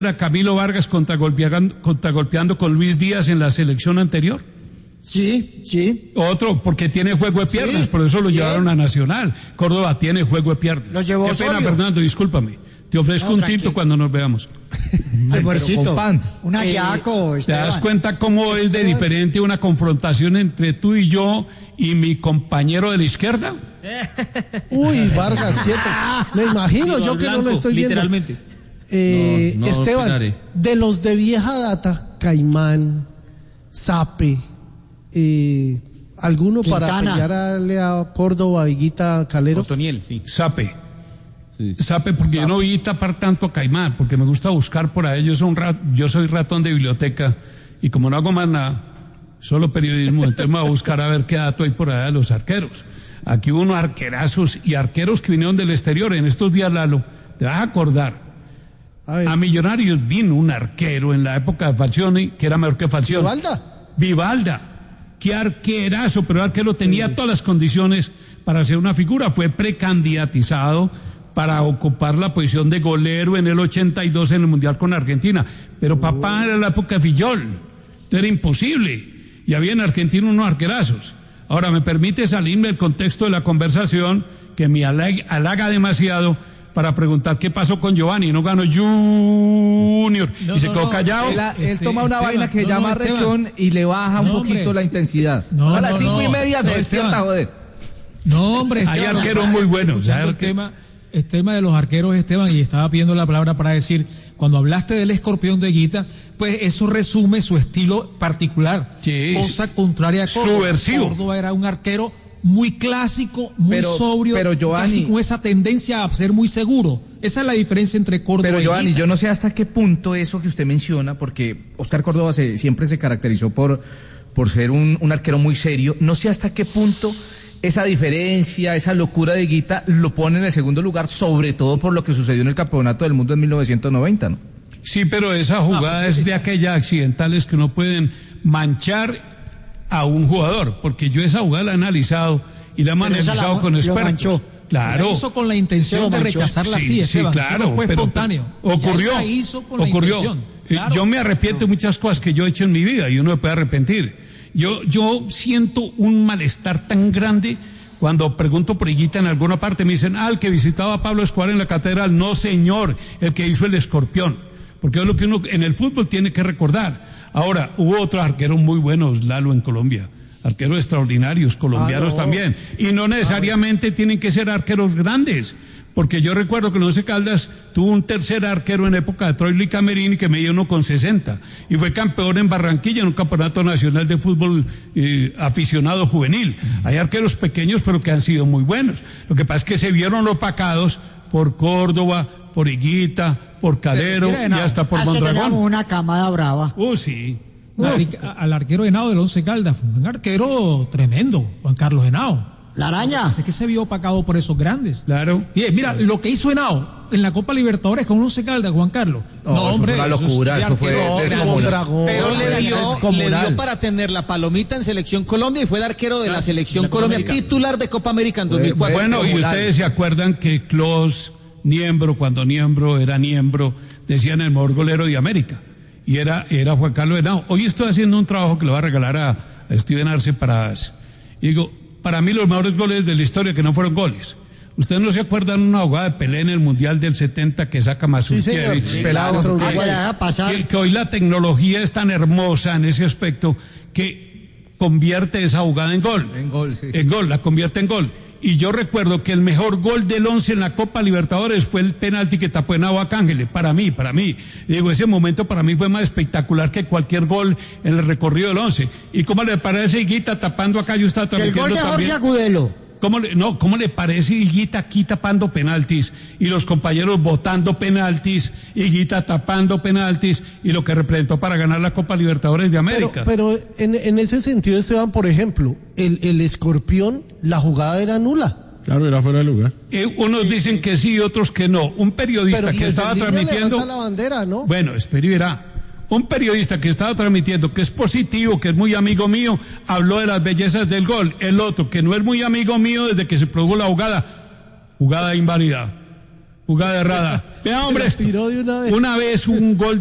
a Camilo Vargas contragolpeando con Luis Díaz en la selección anterior? Sí, sí. Otro, porque tiene juego de piernas, por eso lo llevaron a Nacional. Córdoba tiene juego de piernas. Lo llevó Qué pena, Osorio. Fernando, discúlpame. Te ofrezco un tinto cuando nos veamos. Almuercito, un ajiaco, ¿Te das cuenta cómo es de diferente una confrontación entre tú y yo y mi compañero de la izquierda? Uy, Vargas, quieto. Me imagino yo que no lo estoy viendo. Literalmente. No Esteban, opinaré. de los de vieja data, Caimán, Sape, ¿alguno para Quintana. pelearle a Córdoba, Higuita, Calero? Otoniel, sí. Sape. Sí. Sape, porque yo no vi tapar tanto a Caimán, porque me gusta buscar por ahí. Yo soy ratón de biblioteca y como no hago más nada, solo periodismo, entonces me voy a buscar a ver qué dato hay por allá de los arqueros. Aquí hubo unos arquerazos y arqueros que vinieron del exterior. En estos días, Lalo, te vas a acordar. A Millonarios vino un arquero en la época de Falcioni, que era mejor que Falcioni. Vivalda. Qué arquerazo, pero el arquero tenía todas las condiciones para ser una figura. Fue precandidatizado para ocupar la posición de golero en el 82 en el Mundial con Argentina. Pero papá era la época de Fillol. Entonces era imposible. Y había en Argentina unos arquerazos. Ahora, ¿me permite salirme del contexto de la conversación que me halaga demasiado para preguntar qué pasó con Giovanni? No ganó Junior y se quedó callado. Él toma una vaina que llama rechón y le baja un poquito la intensidad. A las 5:30 se despierta, joder. No, hombre, hay arqueros muy buenos. El tema de los arqueros, Esteban, y estaba pidiendo la palabra para decir, cuando hablaste del escorpión de Higuita, pues eso resume su estilo particular. Sí, cosa contraria a Córdoba. Subversivo. Córdoba era un arquero muy clásico, muy sobrio, pero Giovanni, casi con esa tendencia a ser muy seguro. Esa es la diferencia entre Córdoba y Higuita. Pero Giovanni, yo no sé hasta qué punto eso que usted menciona, porque Oscar Córdoba siempre se caracterizó por ser un arquero muy serio, no sé hasta qué punto esa diferencia, esa locura de Higuita lo pone en el segundo lugar, sobre todo por lo que sucedió en el Campeonato del Mundo en 1990, ¿no? Sí, pero esa jugada es de aquellas accidentales que no pueden manchar a un jugador, porque yo esa jugada la he analizado y la he analizado con expertos. Claro. La hizo con la intención de rechazarla así, Esteban. Sí, claro. No fue espontáneo. Ocurrió. La hizo con la intención. Claro. Yo me arrepiento de muchas cosas que yo he hecho en mi vida y uno me puede arrepentir. Yo siento un malestar tan grande cuando pregunto por Higuita en alguna parte. Me dicen, el que visitaba a Pablo Escobar en la catedral. No, señor, el que hizo el escorpión. Porque es lo que uno en el fútbol tiene que recordar. Ahora, hubo otros arqueros muy buenos, Lalo, en Colombia. Arqueros extraordinarios, colombianos también. Y no necesariamente tienen que ser arqueros grandes. Porque yo recuerdo que el Once Caldas tuvo un tercer arquero en época de Troy Lee Camerini que medía 1,60 y fue campeón en Barranquilla en un campeonato nacional de fútbol aficionado juvenil. Hay arqueros pequeños pero que han sido muy buenos. Lo que pasa es que se vieron opacados por Córdoba, por Higuita, por Calero y hasta por Mondragón. Teníamos una camada brava. Sí. Al arquero Henao del Once Caldas, fue un arquero tremendo, Juan Carlos Henao. La araña. Así que se vio opacado por esos grandes. Claro. Bien, mira, lo que hizo Henao en la Copa Libertadores con Once Caldas, Juan Carlos. No, hombre, fue una locura, eso fue Mondragón. Pero le dio para tener la palomita en Selección Colombia y fue el arquero de la Selección Colombia, titular de Copa América en 2004. Bueno, y ustedes se acuerdan que Klos Niembro, cuando Niembro era Niembro, decían el mejor golero de América. Y era Juan Carlos Henao. Hoy estoy haciendo un trabajo que le voy a regalar a Steven Arce y digo, para mí los mejores goles de la historia que no fueron goles. ¿Ustedes no se acuerdan una jugada de Pelé en el Mundial del 70 que saca Mazurkiewicz? Sí, Que hoy la tecnología es tan hermosa en ese aspecto que convierte esa jugada en gol. En gol, sí. En gol, la convierte en gol. Y yo recuerdo que el mejor gol del Once en la Copa Libertadores fue el penalti que tapó en Agua Cángele, para mí. Digo, ese momento para mí fue más espectacular que cualquier gol en el recorrido del Once. ¿Y cómo le parece Higuita tapando acá? Yo estaba transmitiendo el gol de Jorge también. Agudelo. ¿Cómo le parece Higuita aquí tapando penaltis y los compañeros votando penaltis, Higuita tapando penaltis y lo que representó para ganar la Copa Libertadores de América? Pero en ese sentido, Esteban, por ejemplo, el escorpión, la jugada era nula. Claro, era fuera de lugar. Unos dicen que sí, otros que no. Un periodista que estaba transmitiendo. La bandera, ¿no? Bueno, espere y verá. Un periodista que estaba transmitiendo, que es positivo, que es muy amigo mío, habló de las bellezas del gol. El otro, que no es muy amigo mío desde que se produjo la jugada inválida. Jugada errada. Vea, hombre, tiró de una vez. Una vez un gol